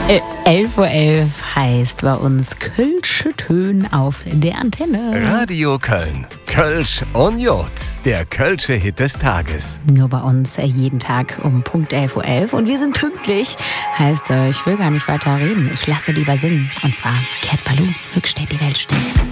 11:11 Uhr heißt bei uns Kölsche Töne auf der Antenne. Radio Köln. Kölsch und Jod. Der Kölsche Hit des Tages. Nur bei uns jeden Tag um Punkt 11:11 Uhr. Und wir sind pünktlich. Heißt, ich will gar nicht weiter reden. Ich lasse lieber singen. Und zwar Cat Ballou. Rück steht die Welt still.